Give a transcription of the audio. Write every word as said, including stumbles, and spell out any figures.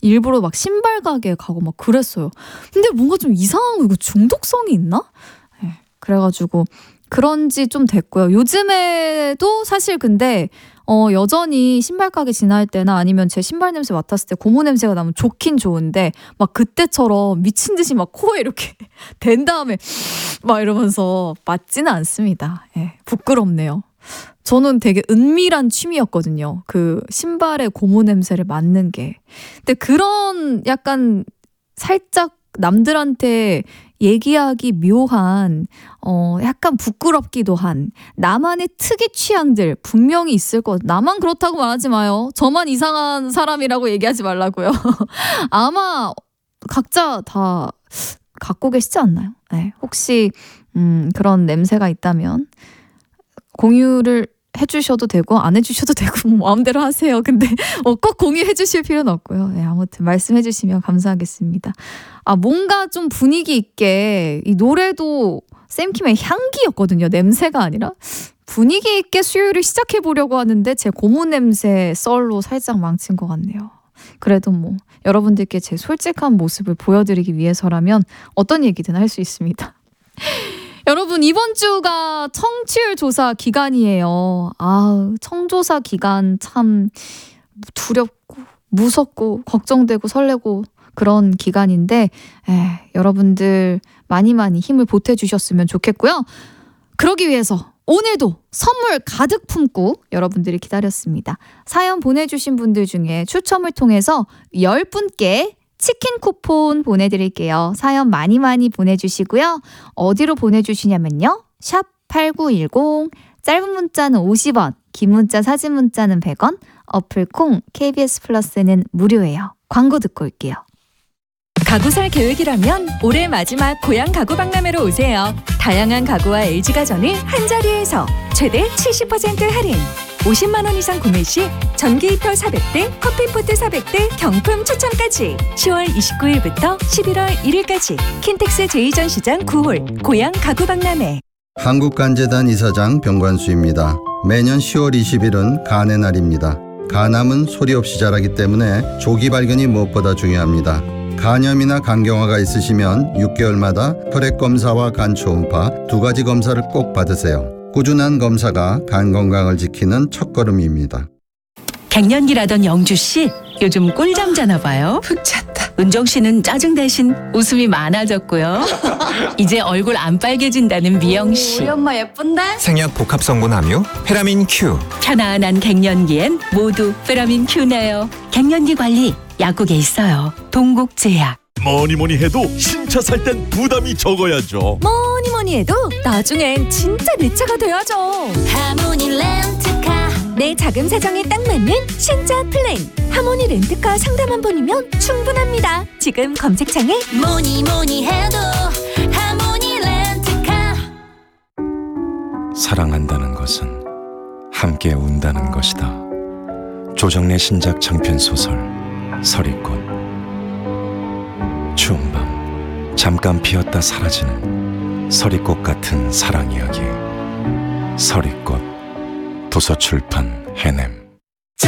일부러 막 신발 가게 가고 막 그랬어요. 근데 뭔가 좀 이상한 거, 이거 중독성이 있나? 네, 그래가지고 그런지 좀 됐고요. 요즘에도 사실 근데 어 여전히 신발 가게 지날 때나 아니면 제 신발 냄새 맡았을 때 고무 냄새가 나면 좋긴 좋은데 막 그때처럼 미친 듯이 막 코에 이렇게 댄 다음에 막 이러면서 맡지는 않습니다. 예, 부끄럽네요. 저는 되게 은밀한 취미였거든요. 그 신발의 고무 냄새를 맡는 게. 근데 그런 약간 살짝 남들한테 얘기하기 묘한 어 약간 부끄럽기도 한 나만의 특이 취향들 분명히 있을 것. 나만 그렇다고 말하지 마요. 저만 이상한 사람이라고 얘기하지 말라고요. 아마 각자 다 갖고 계시지 않나요? 네, 혹시 음, 그런 냄새가 있다면 공유를 해주셔도 되고 안 해주셔도 되고 뭐 마음대로 하세요. 근데 어, 꼭 공유해 주실 필요는 없고요. 네, 아무튼 말씀해 주시면 감사하겠습니다. 아, 뭔가 좀 분위기 있게 이 노래도 샘킴의 향기였거든요. 냄새가 아니라 분위기 있게 수요일을 시작해 보려고 하는데 제 고무 냄새 썰로 살짝 망친 것 같네요. 그래도 뭐 여러분들께 제 솔직한 모습을 보여드리기 위해서라면 어떤 얘기든 할 수 있습니다. 여러분, 이번 주가 청취율 조사 기간이에요. 아, 청조사 기간 참 두렵고 무섭고 걱정되고 설레고 그런 기간인데 에, 여러분들 많이 많이 힘을 보태주셨으면 좋겠고요. 그러기 위해서 오늘도 선물 가득 품고 여러분들이 기다렸습니다. 사연 보내주신 분들 중에 추첨을 통해서 열 분께 치킨 쿠폰 보내드릴게요. 사연 많이 많이 보내주시고요. 어디로 보내주시냐면요. 샵 팔구일공, 짧은 문자는 오십 원, 긴 문자 사진 문자는 백 원, 어플 콩, 케이비에스 플러스는 무료예요. 광고 듣고 올게요. 가구 살 계획이라면 올해 마지막 고향 가구 박람회로 오세요. 다양한 가구와 엘지가전을 한자리에서 최대 칠십 퍼센트 할인. 오십만 원 이상 구매 시 전기 히터 사백 대, 커피포트 사백 대 경품 추첨까지. 시월 이십구일부터 십일월 일일까지 킨텍스 제이 전시장 구 홀 고향 가구 박람회. 한국간재단 이사장 병관수입니다. 매년 시월 이십일은 간의 날입니다. 간암은 소리 없이 자라기 때문에 조기 발견이 무엇보다 중요합니다. 간염이나 간경화가 있으시면 육 개월마다 혈액 검사와 간 초음파 두 가지 검사를 꼭 받으세요. 꾸준한 검사가 간 건강을 지키는 첫걸음입니다. 갱년기라던 영주씨, 요즘 꿀잠 자나 봐요. 푹 잤다. 은정씨는 짜증 대신 웃음이 많아졌고요. 이제 얼굴 안 빨개진다는 미영씨. 우리 엄마 예쁜데? 생약 복합성분 함유 페라민 Q. 편안한 갱년기엔 모두 페라민 Q네요. 갱년기 관리 약국에 있어요. 동국제약. 뭐니 뭐니 해도 신차 살 땐 부담이 적어야죠. 뭐니 뭐니 해도 나중엔 진짜 내 차가 돼야죠. 하모니 렌트카. 내 자금 사정에 딱 맞는 신차 플랜. 하모니 렌트카 상담 한 번이면 충분합니다. 지금 검색창에 뭐니 뭐니 해도 하모니 렌트카. 사랑한다는 것은 함께 운다는 것이다. 조정래 신작 장편 소설 서리꽃. 추운 밤 잠깐 피었다 사라지는 서리꽃 같은 사랑 이야기. 서리꽃. 도서출판 해냄.